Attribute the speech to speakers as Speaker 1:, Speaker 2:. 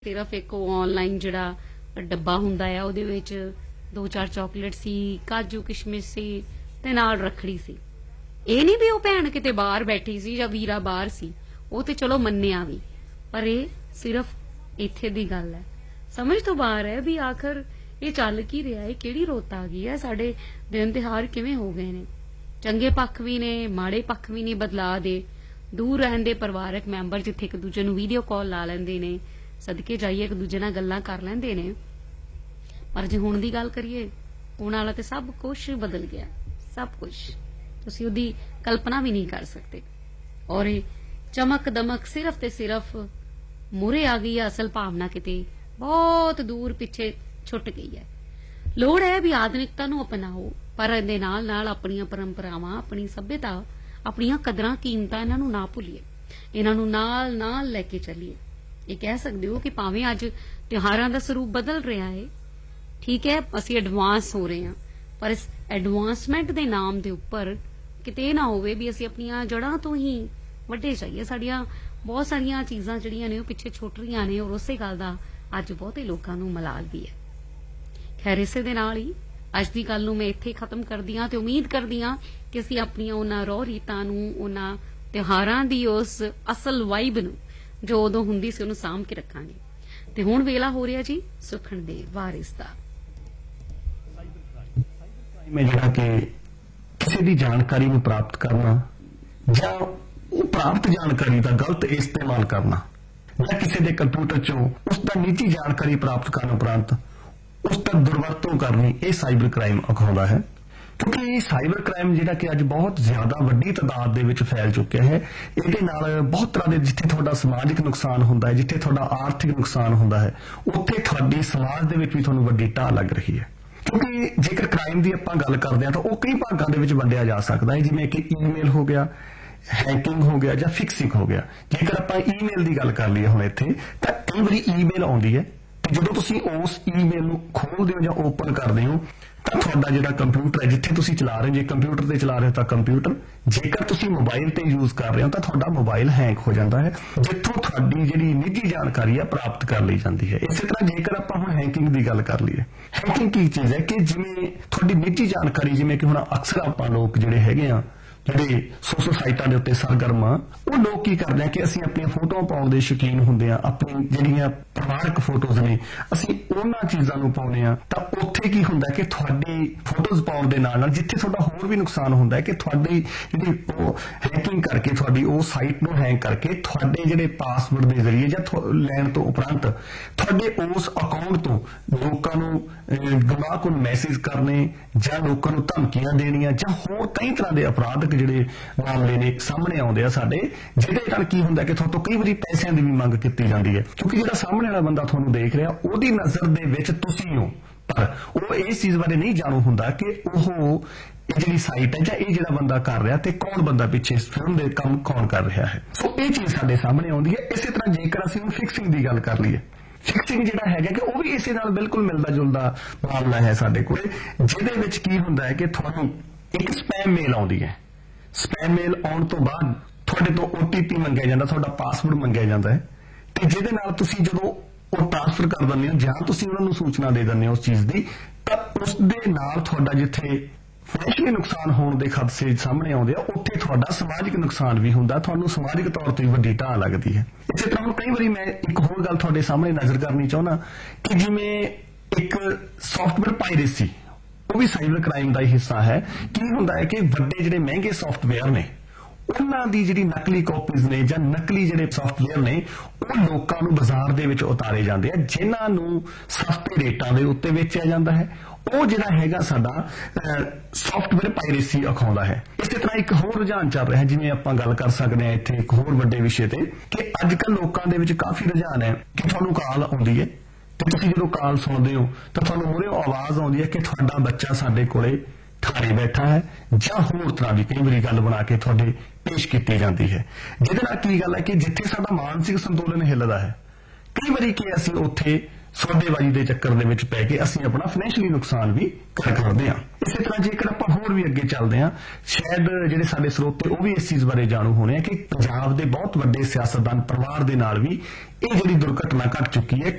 Speaker 1: सिर्फ एक ऑनलाइन जिहड़ा डब्बा हुंदा है ਉਹਦੇ ਵਿੱਚ 2-4 ਚਾਕਲੇਟ ਸੀ ਕਾਜੂ ਕਿਸ਼ਮਿਸ਼ ਸੀ ਤੇ ਨਾਲ ਰੱਖੜੀ ਸੀ। ਇਹ ਨਹੀਂ ਵੀ ਉਹ ਭੈਣ ਕਿਤੇ ਬਾਹਰ ਬੈਠੀ ਸੀ ਜਾਂ ਵੀਰਾ ਬਾਹਰ ਸੀ, ਉਹ ਤੇ ਚਲੋ ਮੰਨਿਆ ਵੀ, ਪਰ ਇਹ ਸਿਰਫ ਇੱਥੇ ਦੀ ਗੱਲ ਹੈ। ਸਮਝ ਤੋਂ ਬਾਹਰ ਹੈ ਵੀ ਆਖਰ ਇਹ ਚੱਲ ਕੀ ਰਿਹਾ ਹੈ, ਕਿਹੜੀ ਰੁੱਤ ਆ ਗਈ ਹੈ, ਸਾਡੇ ਦਿਨ ਤਿਉਹਾਰ ਕਿਵੇਂ ਹੋ ਗਏ ਨੇ। ਚੰਗੇ ਪੱਖ ਵੀ ਨੇ, ਮਾੜੇ ਪੱਖ ਵੀ ਨੇ ਬਦਲਾਅ ਦੇ। ਦੂਰ ਰਹਿੰਦੇ ਪਰਿਵਾਰਕ ਮੈਂਬਰ ਜਿੱਥੇ ਇੱਕ ਦੂਜੇ ਨੂੰ ਵੀਡੀਓ ਕਾਲ ਲਾ ਲੈਂਦੇ ਨੇ, ਸਦਕੇ ਜਾਈਏ ਇੱਕ ਦੂਜੇ ਨਾਲ ਗੱਲਾਂ ਕਰ ਲੈਂਦੇ ਨੇ, ਪਰ ਜੇ ਹੁਣ ਦੀ ਗੱਲ ਕਰੀਏ ਹੁਣ ਵਾਲਾ ਤੇ ਸਭ ਕੁਝ ਬਦਲ ਗਿਆ, ਸਭ ਕੁਝ ਤੁਸੀਂ ਉਹਦੀ ਕਲਪਨਾ ਵੀ ਨਹੀਂ ਕਰ ਸਕਦੇ। ਔਰ ਇਹ ਚਮਕ ਦਮਕ ਸਿਰਫ ਤੇ ਸਿਰਫ ਮੂਹਰੇ ਆ ਗਈ ਹੈ, ਅਸਲ ਭਾਵਨਾ ਕਿਤੇ ਬਹੁਤ ਦੂਰ ਪਿੱਛੇ ਛੁੱਟ ਗਈ ਹੈ। ਲੋੜ ਹੈ ਵੀ ਆਧੁਨਿਕਤਾ ਨੂੰ ਅਪਣਾਓ, ਪਰ ਇਹਦੇ ਨਾਲ ਨਾਲ ਆਪਣੀਆਂ ਪਰੰਪਰਾਵਾਂ, ਆਪਣੀ ਸੱਭਿਅਤਾ, ਆਪਣੀਆਂ ਕਦਰਾਂ ਕੀਮਤਾਂ ਇਹਨਾਂ ਨੂੰ ਨਾ ਭੁੱਲੀਏ, ਇਹਨਾਂ ਨੂੰ ਨਾਲ ਨਾਲ ਲੈ ਕੇ ਚੱਲੀਏ। ਇਹ ਕਹਿ ਸਕਦੇ ਹੋ ਕਿ ਭਾਵੇਂ ਅੱਜ ਤਿਉਹਾਰਾਂ ਦਾ ਸਰੂਪ ਬਦਲ ਰਿਹਾ ਹੈ, ਠੀਕ ਹੈ, ਅਸੀਂ ਐਡਵਾਂਸ ਹੋ ਰਹੇ ਹਾਂ, ਪਰ ਇਸ ਐਡਵਾਂਸਮੈਂਟ ਦੇ ਨਾਮ ਦੇ ਉੱਪਰ ਕਿਤੇ ਇਹ ਨਾ ਹੋਵੇ ਵੀ ਅਸੀਂ ਆਪਣੀਆਂ ਜੜ੍ਹਾਂ ਤੋਂ ਹੀ ਵੱਡੇ ਜਾਈਏ। ਸਾਡੀਆਂ ਬਹੁਤ ਸਾਰੀਆਂ ਚੀਜ਼ਾਂ ਜਿਹੜੀਆਂ ਨੇ ਉਹ ਪਿੱਛੇ ਛੁੱਟ ਰਹੀਆਂ ਨੇ, ਔਰ ਉਸੇ ਗੱਲ ਦਾ ਅੱਜ ਬਹੁਤੇ ਲੋਕਾਂ ਨੂੰ ਮਲਾਲ ਵੀ ਹੈ। ਖੈਰ, ਇਸੇ ਦੇ ਨਾਲ ਹੀ ਅੱਜ ਦੀ ਗੱਲ ਨੂੰ ਮੈਂ ਇੱਥੇ ਖਤਮ ਕਰਦੀ ਹਾਂ ਤੇ ਉਮੀਦ ਕਰਦੀ ਹਾਂ ਕਿ ਅਸੀਂ ਆਪਣੀਆਂ ਉਹਨਾਂ ਰੋਹ ਰੀਤਾਂ ਨੂੰ, ਉਹਨਾਂ ਤਿਉਹਾਰਾਂ ਦੀ ਉਸ ਅਸਲ ਵਾਈਬ ਨੂੰ ਜੋ ਉਦੋਂ ਹੁੰਦੀ ਸੀ ਉਹਨੂੰ ਸਾਂਭ ਕੇ ਰੱਖਾਂਗੇ। ਤੇ ਹੁਣ ਵੇਲਾ ਹੋ ਰਿਹਾ ਜੀ ਸੁਖਣ ਦੇ ਵਾਰਿਸ ਦਾ।
Speaker 2: ਮੈਂ ਜਿਹੜਾ ਕਿ ਕਿਸੇ ਦੀ ਜਾਣਕਾਰੀ ਨੂੰ ਪ੍ਰਾਪਤ ਕਰਨਾ ਜਾਂ ਉਹ ਪ੍ਰਾਪਤ ਜਾਣਕਾਰੀ ਦਾ ਗਲਤ ਇਸਤੇਮਾਲ ਕਰਨਾ ਜਾਂ ਕਿਸੇ ਦੇ ਕੰਪਿਊਟਰ ਚੋਂ ਉਸ ਦਾ ਨਿੱਜੀ ਜਾਣਕਾਰੀ ਪ੍ਰਾਪਤ ਕਰਨ ਉਪਰੰਤ ਉਸ ਦਾ ਦੁਰਵਰਤੋਂ ਕਰਨੀ, ਇਹ ਸਾਈਬਰ ਕ੍ਰਾਈਮ ਅਖਾਉਂਦਾ ਹੈ। ਕਿਉਂਕਿ ਇਹ ਸਾਈਬਰ ਕ੍ਰਾਈਮ ਜਿਹੜਾ ਕਿ ਅੱਜ ਬਹੁਤ ਜ਼ਿਆਦਾ ਵੱਡੀ ਤਾਦਾਦ ਦੇ ਵਿੱਚ ਫੈਲ ਚੁੱਕਿਆ ਹੈ, ਇਹਦੇ ਨਾਲ ਬਹੁਤ ਤਰ੍ਹਾਂ ਦੇ, ਜਿੱਥੇ ਤੁਹਾਡਾ ਸਮਾਜਿਕ ਨੁਕਸਾਨ ਹੁੰਦਾ ਹੈ, ਜਿੱਥੇ ਤੁਹਾਡਾ ਆਰਥਿਕ ਨੁਕਸਾਨ ਹੁੰਦਾ ਹੈ, ਉੱਥੇ ਤੁਹਾਡੀ ਸਮਾਜ ਦੇ ਵਿੱਚ ਵੀ ਤੁਹਾਨੂੰ ਵੱਡੀ ਢਾਹ ਲੱਗ ਰਹੀ ਹੈ। ਕਿਉਂਕਿ ਜੇਕਰ ਕ੍ਰਾਈਮ ਦੀ ਆਪਾਂ ਗੱਲ ਕਰਦੇ ਹਾਂ ਤਾਂ ਉਹ ਕਈ ਭਾਗਾਂ ਦੇ ਵਿੱਚ ਵੰਡਿਆ ਜਾ ਸਕਦਾ ਹੈ, ਜਿਵੇਂ ਕਿ ਈਮੇਲ ਹੋ ਗਿਆ, ਹੈਕਿੰਗ ਹੋ ਗਿਆ ਜਾਂ ਫਿਕਸਿੰਗ ਹੋ ਗਿਆ। ਜੇਕਰ ਆਪਾਂ ਈਮੇਲ ਦੀ ਗੱਲ ਕਰ ਲਈਏ ਹੁਣ ਇੱਥੇ, ਤਾਂ ਕਈ ਵਾਰੀ ਈਮੇਲ ਆਉਂਦੀ ਹੈ ਤੇ ਜਦੋਂ ਤੁਸੀਂ ਉਸ ਈਮੇਲ ਨੂੰ ਖੋਲਦੇ ਹੋ ਜਾਂ ਓਪਨ ਕਰਦੇ ਹੋ ਤਾਂ ਤੁਹਾਡਾ ਜਿਹੜਾ ਕੰਪਿਊਟਰ ਹੈ, ਜਿੱਥੇ ਤੁਸੀਂ ਚਲਾ ਰਹੇ ਹੋ, ਜੇ ਕੰਪਿਊਟਰ ਤੇ ਚਲਾ ਰਹੇ ਹੋ ਤਾਂ ਕੰਪਿਊਟਰ, ਜੇਕਰ ਤੁਸੀਂ ਮੋਬਾਈਲ ਤੇ ਯੂਜ਼ ਕਰ ਰਹੇ ਹੋ ਤਾਂ ਤੁਹਾਡਾ ਮੋਬਾਈਲ ਹੈਂਗ ਹੋ ਜਾਂਦਾ ਹੈ, ਜਿੱਥੋਂ ਤੁਹਾਡੀ ਜਿਹੜੀ ਨਿੱਜੀ ਜਾਣਕਾਰੀ ਹੈ ਪ੍ਰਾਪਤ ਕਰ ਲਈ ਜਾਂਦੀ ਹੈ। ਇਸੇ ਤਰ੍ਹਾਂ ਜੇਕਰ ਆਪਾਂ ਹੁਣ ਹੈਕਿੰਗ ਦੀ ਗੱਲ ਕਰ ਲਈਏ, ਹੈਕਿੰਗ ਕੀ ਚੀਜ਼ ਹੈ ਕਿ ਜਿਵੇਂ ਤੁਹਾਡੀ ਨਿੱਜੀ ਜਾਣਕਾਰੀ, ਜਿਵੇਂ ਕਿ ਹੁਣ ਅਕਸਰ ਆਪਾਂ ਲੋਕ ਜਿਹੜੇ ਹੈਗੇ ਆ, ਜਿਹੜੇ ਸੋਸ਼ਲ ਸਾਈਟਾਂ ਦੇ ਉੱਤੇ ਸਰਗਰਮ ਆ, ਉਹ ਲੋਕ ਕੀ ਕਰਦੇ ਆ ਕਿ ਅਸੀਂ ਆਪਣੀਆਂ ਫੋਟੋਆਂ ਪਾਉਣ ਦੇ ਸ਼ੌਕੀਨ ਹੁੰਦੇ ਆ, ਆਪਣੀ ਜਿਹੜੀਆਂ ਪਰਿਵਾਰਕ ਫੋਟੋਜ਼ ਨੇ ਅਸੀਂ ਉਹਨਾਂ ਚੀਜ਼ਾਂ ਨੂੰ ਪਾਉਂਦੇ ਆ, ਤਾਂ ਉੱਥੇ ਕੀ ਹੁੰਦਾ ਕਿ ਤੁਹਾਡੀ ਫੋਟੋਜ਼ ਪਾਉਣ ਦੇ ਨਾਲ ਨਾਲ ਜਿੱਥੇ ਤੁਹਾਡਾ ਹੋਰ ਵੀ ਨੁਕਸਾਨ ਹੁੰਦਾ ਹੈ ਕਿ ਤੁਹਾਡੀ ਜਿਹੜੀ ਉਹ ਹੈਕਿੰਗ ਕਰਕੇ, ਤੁਹਾਡੀ ਉਹ ਸਾਈਟ ਨੂੰ ਹੈਕ ਕਰਕੇ ਤੁਹਾਡੇ ਜਿਹੜੇ ਪਾਸਵਰਡ ਦੇ ਜ਼ਰੀਏ ਜਾਂ ਲੈਣ ਤੋਂ ਉਪਰੰਤ ਤੁਹਾਡੇ ਉਸ ਅਕਾਊਂਟ ਤੋਂ ਲੋਕਾਂ ਨੂੰ ਗੁੰਮਰਾਹਕੁਨ ਮੈਸੇਜ ਕਰਨੇ ਜਾਂ ਲੋਕਾਂ ਨੂੰ ਧਮਕੀਆਂ ਦੇਣੀਆਂ ਜਾਂ ਹੋਰ ਕਈ ਤਰ੍ਹਾਂ ਦੇ ਅਪਰਾਧਕ ਜਿਹੜੇ ਮਾਮਲੇ ਨੇ ਸਾਹਮਣੇ ਆਉਂਦੇ ਆ ਸਾਡੇ, ਜਿਹਦੇ ਨਾਲ ਕੀ ਹੁੰਦਾ ਕਿ ਤੁਹਾਨੂੰ ਕਈ ਵਾਰੀ ਪੈਸਿਆਂ ਦੀ ਵੀ ਮੰਗ ਕੀਤੀ ਜਾਂਦੀ ਹੈ, ਕਿਉਂਕਿ ਜਿਹੜਾ ਸਾਹਮਣੇ ਵਾਲਾ ਬੰਦਾ ਤੁਹਾਨੂੰ ਦੇਖ ਰਿਹਾ ਉਹਦੀ ਨਜ਼ਰ ਦੇ ਵਿੱਚ ਤੁਸੀਂ ਹੋ, ਪਰ ਉਹ ਇਸ ਚੀਜ਼ ਬਾਰੇ ਨਹੀਂ ਜਾਣੂ ਹੁੰਦਾ ਕਿ ਉਹ ਇਹ ਜਿਹੜੀ ਸਾਈਟ ਹੈ ਜਾਂ ਇਹ ਜਿਹੜਾ ਬੰਦਾ ਕਰ ਰਿਹਾ ਤੇ ਕੌਣ ਬੰਦਾ ਪਿੱਛੇ ਇਸ ਫਿਲਮ ਦੇ ਕੰਮ ਕੌਣ ਕਰ ਰਿਹਾ ਹੈ। ਸੋ ਇਹ ਚੀਜ਼ ਸਾਡੇ ਸਾਹਮਣੇ ਆਉਂਦੀ ਹੈ। ਇਸੇ ਤਰ੍ਹਾਂ ਜੇਕਰ ਅਸੀਂ ਹੁਣ ਫਿਕਸਿੰਗ ਦੀ ਗੱਲ ਕਰ ਲਈਏ, ਫਿਕਸਿੰਗ ਜਿਹੜਾ ਹੈਗਾ ਕਿ ਉਹ ਵੀ ਇਸੇ ਨਾਲ ਬਿਲਕੁਲ ਮਿਲਦਾ ਜੁਲਦਾ ਮਾਮਲਾ ਹੈ ਸਾਡੇ ਕੋਲ, ਜਿਹਦੇ ਵਿੱਚ ਕੀ ਹੁੰਦਾ ਹੈ ਕਿ ਤੁਹਾਨੂੰ ਇੱਕ ਸਪੈਮ ਮੇਲ ਆਉਂਦੀ ਹੈ। ਸਪੈਮ ਮੇਲ ਆਉਣ ਤੋਂ ਬਾਅਦ ਤੁਹਾਡੇ ਤੋਂ OTP ਮੰਗਿਆ ਜਾਂਦਾ, ਤੁਹਾਡਾ ਪਾਸਵਰਡ ਮੰਗਿਆ ਜਾਂਦਾ ਹੈ, ਤੇ ਜਿਹਦੇ ਨਾਲ ਤੁਸੀਂ ਜਦੋਂ ਉਹ ਟ੍ਰਾਂਸਫਰ ਕਰ ਦਿੰਦੇ ਹੋ ਜਾਂ ਤੁਸੀਂ ਉਹਨਾਂ ਨੂੰ ਸੂਚਨਾ ਦੇ ਦਿੰਦੇ ਹੋ ਉਸ ਚੀਜ਼ ਦੀ, ਤਾਂ ਉਸ ਦੇ ਨਾਲ ਤੁਹਾਡਾ ਜਿੱਥੇ ਫਾਈਨੈਂਸ਼ੀਅਲੀ ਨੁਕਸਾਨ ਹੋਣ ਦੇ ਖਦਸ਼ੇ ਸਾਹਮਣੇ ਆਉਂਦੇ ਆ, ਉੱਥੇ ਤੁਹਾਡਾ ਸਮਾਜਿਕ ਨੁਕਸਾਨ ਵੀ ਹੁੰਦਾ, ਤੁਹਾਨੂੰ ਸਮਾਜਿਕ ਤੌਰ ਤੇ ਵੱਡੀ ਢਾਹ ਲੱਗਦੀ ਹੈ। ਇਸੇ ਤਰ੍ਹਾਂ ਕਈ ਵਾਰੀ ਮੈਂ ਇੱਕ ਹੋਰ ਗੱਲ ਤੁਹਾਡੇ ਸਾਹਮਣੇ ਨਜ਼ਰ ਕਰਨੀ ਚਾਹੁੰਦਾ ਕਿ ਜਿਵੇਂ ਇੱਕ ਸੌਫਟਵੇਅਰ ਪਾਇਰੇਸੀ, ਉਹ ਵੀ ਸਾਈਬਰ ਕ੍ਰਾਈਮ ਦਾ ਹੀ ਹਿੱਸਾ ਹੈ। ਕੀ ਹੁੰਦਾ ਹੈ ਕਿ ਵੱਡੇ ਜਿਹੜੇ ਮਹਿੰਗੇ ਸੌਫਟਵੇਅਰ ਨੇ ਉਹਨਾਂ ਦੀ ਜਿਹੜੀ ਨਕਲੀ ਕਾਪੀਜ਼ ਨੇ ਜਾਂ ਨਕਲੀ ਜਿਹੜੇ ਸੌਫਟਵੇਅਰ ਨੇ ਉਹ ਲੋਕਾਂ ਨੂੰ ਬਾਜ਼ਾਰ ਦੇ ਵਿੱਚ ਉਤਾਰੇ ਜਾਂਦੇ ਆ, ਜਿਨ੍ਹਾਂ ਨੂੰ ਸਸਤੇ ਰੇਟਾਂ ਦੇ ਉੱਤੇ ਵੇਚਿਆ ਜਾਂਦਾ ਹੈ। ਉਹ ਜਿਹੜਾ ਹੈਗਾ ਸਾਡਾ ਸੌਫਟਵੇਅਰ ਪਾਇਰੇਸੀ ਅਖਾਉਂਦਾ ਹੈ। ਇਸੇ ਤਰ੍ਹਾਂ ਇੱਕ ਹੋਰ ਰੁਝਾਨ ਚੱਲ ਰਿਹਾ, ਜਿਵੇਂ ਆਪਾਂ ਗੱਲ ਕਰ ਸਕਦੇ ਹਾਂ ਇੱਥੇ ਇੱਕ ਹੋਰ ਵੱਡੇ ਵਿਸ਼ੇ ਤੇ, ਕਿ ਅੱਜ ਕੱਲ੍ਹ ਲੋਕਾਂ ਦੇ ਵਿੱਚ ਕਾਫੀ ਰੁਝਾਨ ਹੈ ਕਿ ਤੁਹਾਨੂੰ ਕਾਲ ਆਉਂਦੀ ਹੈ ਤੇ ਤੁਸੀਂ ਜਦੋਂ ਕਾਲ ਸੁਣਦੇ ਹੋ ਤਾਂ ਤੁਹਾਨੂੰ ਮੂਹਰੇ ਆਵਾਜ਼ ਆਉਂਦੀ ਹੈ ਕਿ ਤੁਹਾਡਾ ਬੱਚਾ ਸਾਡੇ ਕੋਲੇ ਥਾਣੇ ਬੈਠਾ ਹੈ, ਜਾਂ ਹੋਰ ਤਰ੍ਹਾਂ ਦੀ ਕਈ ਵਾਰੀ ਗੱਲ ਬਣਾ ਕੇ ਤੁਹਾਡੇ ਪੇਸ਼ ਕੀਤੀ ਜਾਂਦੀ ਹੈ। ਜਿਹਦੇ ਨਾਲ ਕੀ ਗੱਲ ਹੈ ਕਿ ਜਿੱਥੇ ਸਾਡਾ ਮਾਨਸਿਕ ਸੰਤੁਲਨ ਹਿੱਲਦਾ ਹੈ, ਕਈ ਵਾਰੀ ਕਿ ਅਸੀਂ ਉੱਥੇ ਸੌਦੇਬਾਜ਼ੀ ਦੇ ਚੱਕਰ ਦੇ ਵਿੱਚ ਪੈ ਕੇ ਅਸੀਂ ਆਪਣਾ ਫਾਈਨੈਂਸ਼ੀਅਲੀ ਨੁਕਸਾਨ ਵੀ ਕਰਦੇ ਹਾਂ। ਇਸੇ ਤਰ੍ਹਾਂ ਜੇਕਰ ਆਪਾਂ ਹੋਰ ਵੀ ਅੱਗੇ ਚੱਲਦੇ ਹਾਂ, ਸ਼ਾਇਦ ਜਿਹੜੇ ਸਾਡੇ ਸਰੋਤੇ ਉਹ ਵੀ ਇਸ ਚੀਜ਼ ਬਾਰੇ ਜਾਣੂ ਹੋਣੇ ਆ ਕਿ ਪੰਜਾਬ ਦੇ ਬਹੁਤ ਵੱਡੇ ਸਿਆਸਤਦਾਨ ਪਰਿਵਾਰ ਦੇ ਨਾਲ ਵੀ ਇਹ ਜਿਹੜੀ ਦੁਰਘਟਨਾ ਘਟ ਚੁੱਕੀ ਹੈ